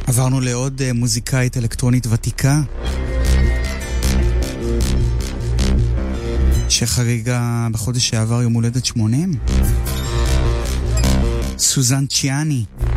עברנו לעוד מוזיקאית אלקטרונית ותיקה שחגגה בחודש שעבר יום הולדת 80, סוזן צ'יאני.